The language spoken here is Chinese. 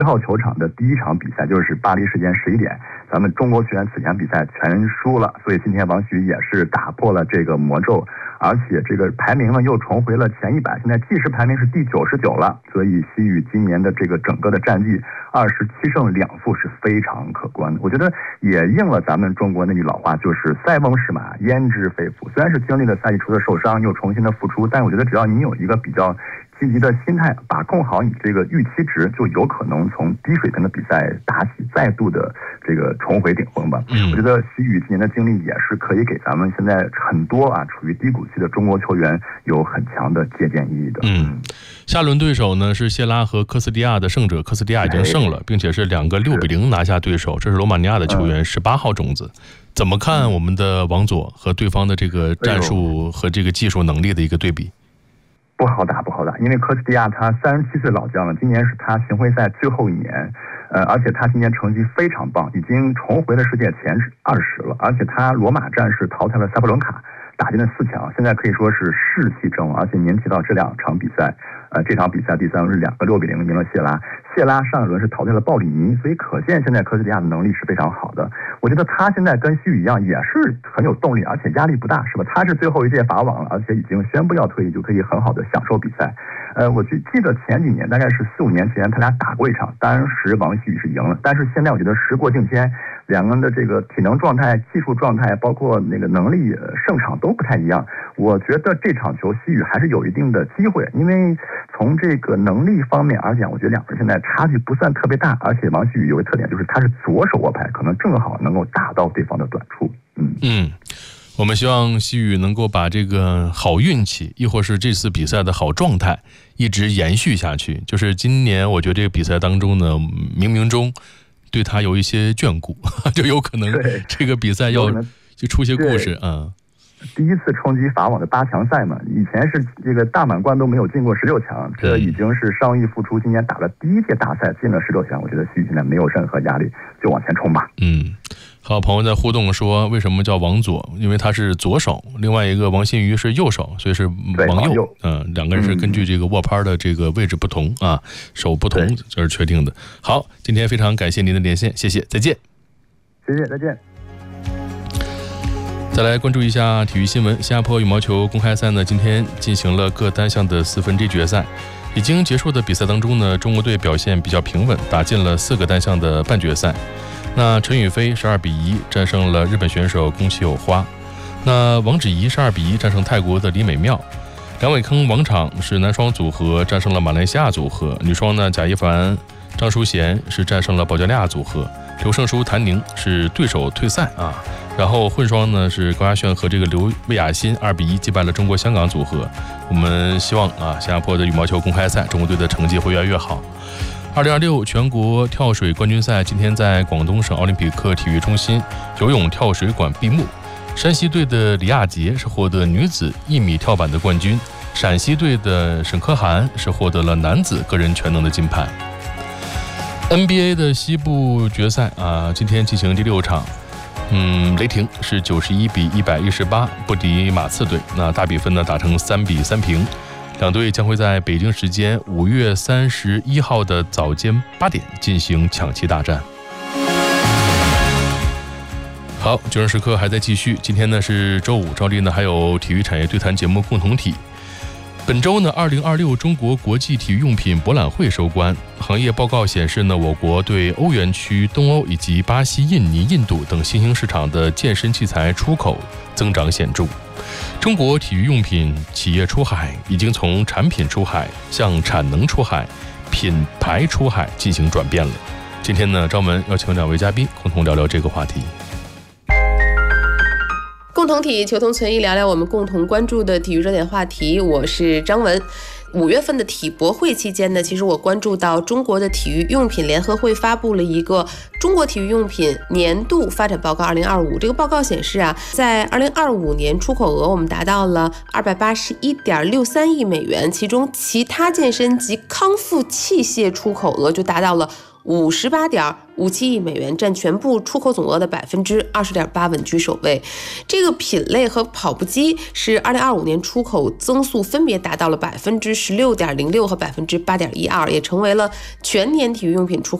号球场的第一场比赛，就是巴黎时间11点，咱们中国球员此前比赛全输了，所以今天王徐也是打破了这个魔咒，而且这个排名呢又重回了前100，现在计时排名是第99了，所以西语今年的这个整个的战绩27胜2负是非常可观的。我觉得也应了咱们中国那句老话，就是塞翁失马焉知非福。虽然是经历了赛季初的受伤，又重新的复出，但我觉得只要你有一个比较积极的心态，把控好你这个预期值，就有可能从低水平的比赛打起，再度的这个重回顶峰吧。我觉得西语今年的经历也是可以给咱们现在很多处于低谷期的中国球员有很强的借鉴意义的。 下轮对手呢是谢拉和科斯蒂亚的胜者，科斯蒂亚已经胜了，并且是2个6-0拿下对手，这是罗马尼亚的球员，18号种子。怎么看我们的王佐和对方的这个战术和这个技术能力的一个对比？ 不好打，因为科斯蒂亚他37岁老将了，今年是他巡回赛最后一年，而且他今年成绩非常棒，已经重回了世界前20了，而且他罗马战是淘汰了塞布伦卡，打进了4强，现在可以说是士气正旺，而且您提到这2场比赛，这场比赛第3轮是2个6-0赢了谢拉，谢拉上一轮是淘汰了鲍里尼，所以可见现在科斯蒂亚的能力是非常好的。我觉得他现在跟西语一样，也是很有动力，而且压力不大，是吧？他是最后一届法网了，而且已经宣布要退役，就可以很好的享受比赛。我记得前几年，大概是4-5年前，他俩打过一场，当时王西语是赢了，但是现在我觉得时过境迁，两个人的这个体能状态、技术状态，包括那个能力、胜场都不太一样。我觉得这场球西语还是有一定的机会，因为从这个能力方面而讲，我觉得2个人现在差距不算特别大，而且王西语有个特点，就是他是左手握拍，可能正好能够打到对方的短处。 我们希望西语能够把这个好运气，亦或是这次比赛的好状态一直延续下去。就是今年我觉得这个比赛当中呢，冥冥中对他有一些眷顾，就有可能这个比赛要就出些故事第一次冲击法网的8强赛嘛，以前是这个大满贯都没有进过16强，这已经是伤愈复出，今年打了第1届大赛进了16强，我觉得西语现在没有任何压力，就往前冲吧。 好，朋友在互动说，为什么叫王佐？因为他是左手，另外一个王新瑜是右手，所以是王右。2个人是根据这个握拍的这个位置不同手不同，这是确定的。好，今天非常感谢您的连线，谢谢，再见。 谢谢，再见。 再来关注一下体育新闻。新加坡羽毛球公开赛呢，今天进行了各单项的4分之一决赛。已经结束的比赛当中呢，中国队表现比较平稳，打进了4个单项的半决赛。那陈雨菲12-1战胜了日本选手宫崎友花。那王芷怡12-1战胜泰国的李美妙。梁伟铿王昶是男双组合战胜了马来西亚组合。女双呢，贾一凡、张淑贤是战胜了保加利亚组合。刘胜书、谭宁是对手退赛然后混双呢是高亚炫和这个刘魏雅欣2-1击败了中国香港组合。我们希望新加坡的羽毛球公开赛中国队的成绩会越来越好。2026全国跳水冠军赛今天在广东省奥林匹克体育中心游泳跳水馆闭幕。山西队的李亚杰是获得女子1米跳板的冠军，陕西队的沈可涵是获得了男子个人全能的金牌。NBA 的西部决赛今天进行第6场。雷霆是91-118不敌马刺队，那大比分呢打成3-3平。两队将会在北京时间5月31号的早间8点进行抢七大战。好，九人时刻还在继续。今天呢是周五，照例呢还有体育产业对谈节目共同体。本周呢，2026中国国际体育用品博览会收官。行业报告显示呢，我国对欧元区、东欧以及巴西、印尼、印度等新兴市场的健身器材出口增长显著。中国体育用品企业出海已经从产品出海向产能出海、品牌出海进行转变了。今天呢，张文邀请2位嘉宾共同聊聊这个话题。 共同体求同存异，聊聊我们共同关注的体育热点话题。我是张文。5月份的体博会期间呢，其实我关注到中国的体育用品联合会发布了一个中国体育用品年度发展报告2025。这个报告显示在2025年出口额我们达到了281.63亿美元，其中其他健身及康复器械出口额就达到了 58.57亿美元，占全部出口总额的20.8%，稳居首位。这个品类和跑步机是2025年出口增速分别达到了16.06%和8.12%，也成为了全年体育用品出口